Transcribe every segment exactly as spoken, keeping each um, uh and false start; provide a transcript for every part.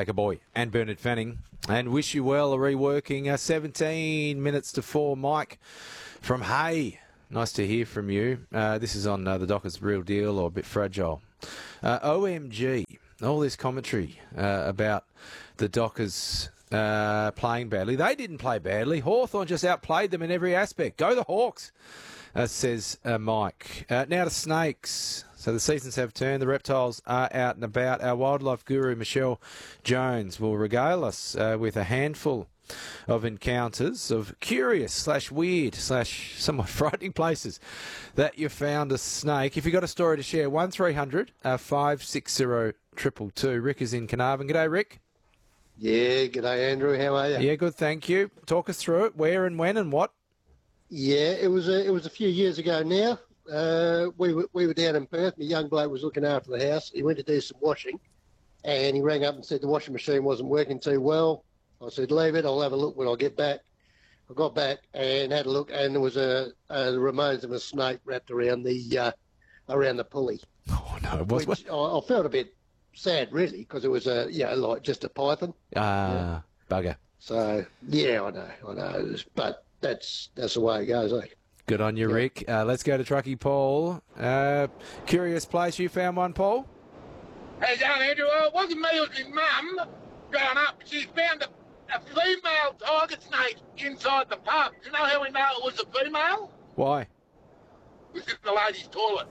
Baker Boy and Bernard Fanning. And wish you well, a reworking. Uh, seventeen minutes to four. Mike from Hay. Nice to hear from you. Uh, this is on uh, the Dockers Real Deal or a bit fragile. Uh, O M G, all this commentary uh, about the Dockers uh, playing badly. They didn't play badly. Hawthorn just outplayed them in every aspect. Go the Hawks, uh, says uh, Mike. Uh, now to Snakes. So the seasons have turned. The reptiles are out and about. Our wildlife guru, Michelle Jones, will regale us uh, with a handful of encounters of curious slash weird slash somewhat frightening places that you found a snake. If you've got a story to share, one three hundred five six zero two two two. Rick is in Carnarvon. G'day, Rick. Yeah, g'day, Andrew. How are you? Yeah, good, thank you. Talk us through it. Where and when and what? Yeah, it was a, it was a few years ago now. Uh, we were we were down in Perth. My young bloke was looking after the house. He went to do some washing, and he rang up and said the washing machine wasn't working too well. I said, leave it, I'll have a look when I get back. I got back and had a look, and there was a, a the remains of a snake wrapped around the uh, around the pulley. Oh no, it was which I, I felt a bit sad, really, because it was a you know like just a python. Ah, uh, yeah. Bugger. So yeah, I know, I know, but that's that's the way it goes, eh? Good on you, yeah. Rick. Uh, let's go to Truckee Paul. Uh, curious place you found one, Paul? Hey, down Andrew. Well, it wasn't me, it was my mum. Growing up, she found a, a female tiger snake inside the pub. Do you know how we know it was a female? Why? It was in the ladies' toilet.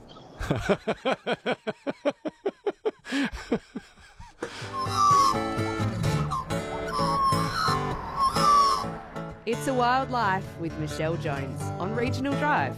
It's a Wild Life with Michelle Jones on Regional Drive.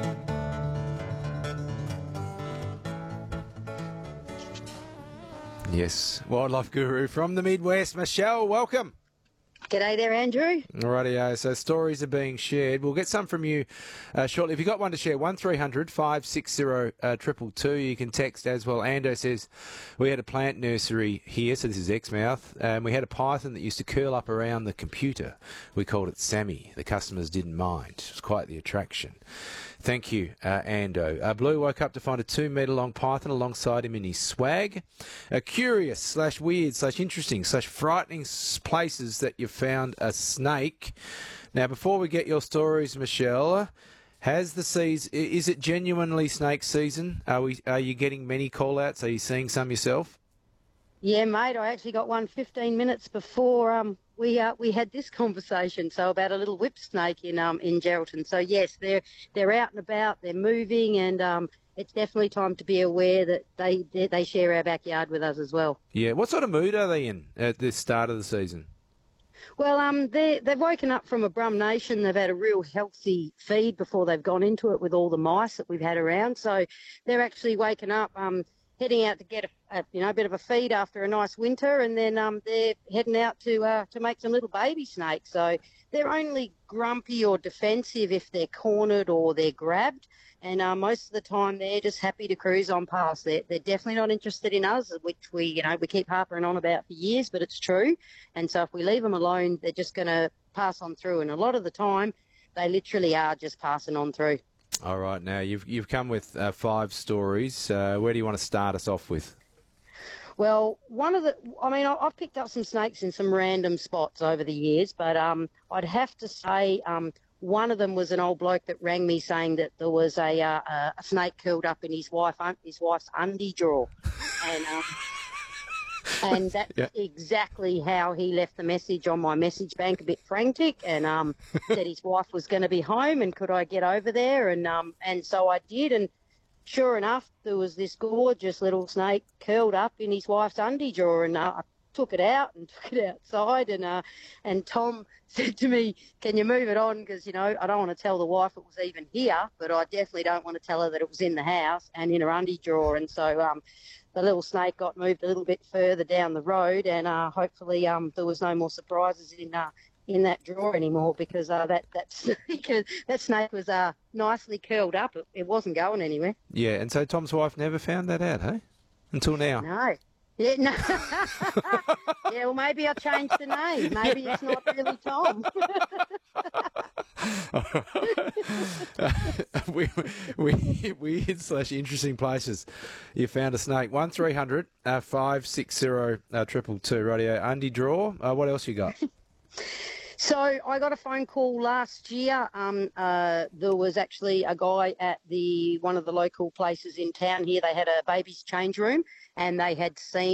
Yes, wildlife guru from the Midwest, Michelle, welcome. G'day there, Andrew. Rightio, so stories are being shared. We'll get some from you uh, shortly. If you've got one to share, one three hundred five six zero two two two. You can text as well. Ando says, we had a plant nursery here, so this is Exmouth, and we had a python that used to curl up around the computer. We called it Sammy. The customers didn't mind. It was quite the attraction. Thank you, uh, Ando. Uh, Blue woke up to find a two-metre-long python alongside him in his swag. Uh, curious slash weird slash interesting slash frightening places that you found a snake. Now, before we get your stories, Michelle, has the season, is it genuinely snake season? Are we? Are you getting many call-outs? Are you seeing some yourself? Yeah, mate, I actually got one fifteen minutes before um, we uh, we had this conversation, so about a little whip snake in um in Geraldton. So, yes, they're they're out and about, they're moving, and um, it's definitely time to be aware that they they share our backyard with us as well. Yeah, what sort of mood are they in at the start of the season? Well, um, they they've woken up from a Brum Nation. They've had a real healthy feed before they've gone into it with all the mice that we've had around. So they're actually waking up, um, heading out to get a, a you know a bit of a feed after a nice winter, and then um, they're heading out to uh, to make some little baby snakes. So they're only grumpy or defensive if they're cornered or they're grabbed. And uh, most of the time, they're just happy to cruise on past. They're, they're definitely not interested in us, which we, you know, we keep harping on about for years, but it's true. And so if we leave them alone, they're just going to pass on through. And a lot of the time, they literally are just passing on through. All right. Now, you've you've come with uh, five stories. Uh, where do you want to start us off with? Well, one of the, I mean, I've picked up some snakes in some random spots over the years, but um, I'd have to say um, one of them was an old bloke that rang me saying that there was a uh, a snake curled up in his wife his wife's undie drawer, and um, and that's yeah. exactly how he left the message on my message bank, a bit frantic, and um, said his wife was going to be home and could I get over there, and um, and so I did, and sure enough, there was this gorgeous little snake curled up in his wife's undie drawer, and uh, I took it out and took it outside, and uh, and Tom said to me, can you move it on? Because, you know, I don't want to tell the wife it was even here, but I definitely don't want to tell her that it was in the house and in her undie drawer. And so um, the little snake got moved a little bit further down the road, and uh, hopefully um, there was no more surprises in uh, in that drawer anymore, because uh, that that snake, that snake was uh, nicely curled up. It, it wasn't going anywhere. Yeah, and so Tom's wife never found that out, hey? Until now. No. Yeah, no. Yeah, well, maybe I changed the name. Maybe it's not really Tom. we, we, weird slash interesting places. You found a snake. One three hundred five six zero triple two radio. Undy draw. Uh, what else you got? So I got a phone call last year. Um, uh, there was actually a guy at the one of the local places in town here. They had a baby's change room, and they had seen